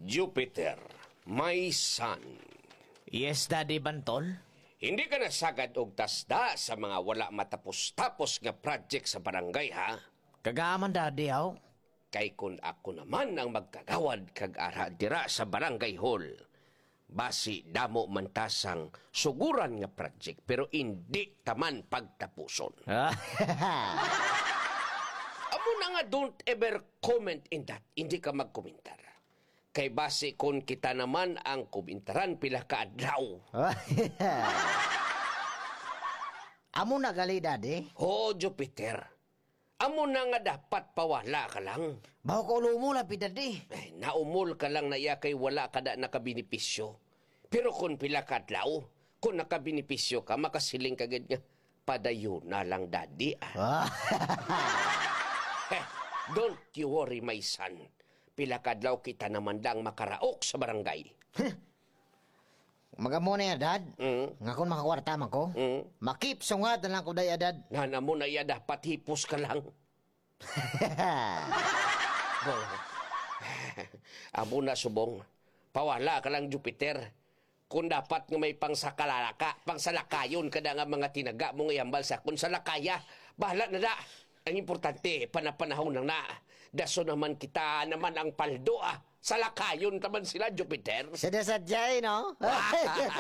Jupiter, my son. Yes, Daddy Bantol. Hindi ka nasagad og tasda sa mga wala matapos-tapos nga project sa barangay, ha? Kagaman, Daddy, aw. Kay kun ako naman ang magkagawad kag ara dira sa barangay hall. Basi damo mantasang suguran nga project pero hindi taman pagtapuson. Amo na nga don't ever comment in that. Hindi ka magkomentar. Kay base kung kita naman ang komentaran pila ka adlaw. Amo na gali, Daddy. Oh, Jupiter. Amo na nga dapat pawala ka lang. Baho ko lumo lapid, Daddy. Ay, naumol ka lang na iya kay wala ka da nakabinipisyo. Pero kung pila ka adlaw, kung nakabinipisyo ka, makasiling ka gid nga, padayon na lang, Daddy. Don't you worry, my son. Pila ka adlaw kita naman lang makaraok sa barangay. Magamo na ya, Dad. Nga kung makakwarta man ko. Makip sungad na lang ko daya, Dad. Nana mo na iya dapat hipos ka lang. Amo na subong. Pawala ka lang, Jupiter. Kung dapat nga may pangsalakayon ka na nga mga tinaga mong iambal sa kung salakaya, bahala na da. Ang importante, panapanahon na. Daso naman kita naman ang paldo, Salakayon taman sila, Jupiter. Sadya-sadyay, no?